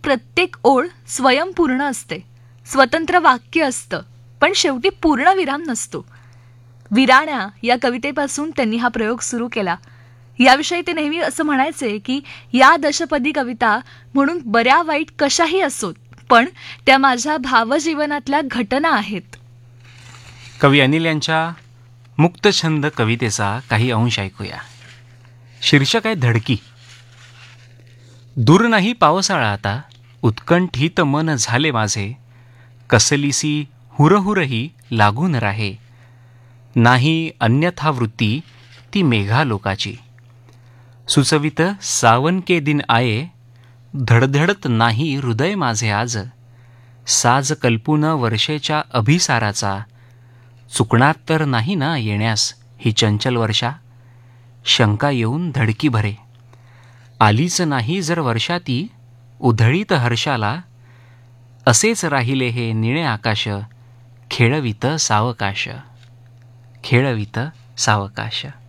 प्रत्येक ओळ स्वयंपूर्ण असते, स्वतंत्र वाक्य असतं, पण शेवटी पूर्ण विराम नसतो. विराण्या या कवितेपासून त्यांनी हा प्रयोग सुरू केला. याविषयी ते नेहमी असं म्हणायचे की या दशपदी कविता म्हणून बऱ्या वाईट कशाही असोत, पण त्या माझ्या भावजीवनातल्या घटना आहेत. कवी अनिल यांच्या मुक्तछंद कवितेचा काही अंश ऐकूया. शीर्षक आहे धडकी. दूर नाही पावसाळा आता, उत्कंठित मन झाले माझे, कसलीसी हुरहुरही लागून राहे, नाही अन्यथा वृत्ती ती मेघालोकाची. सुचवित सावन के दिन आये, धडधडत नाही हृदय माझे आज, साज कल्पून वर्षेच्या अभिसाराचा, चुकणार तर नाही ना येण्यास ही चंचल वर्षा, शंका येऊन धडकी भरे, आलीच नाही जर वर्षा ती उधळीत हर्षाला, असेच राहिले हे निळे आकाश, खेळवित सावकाश, खेळवित सावकाश.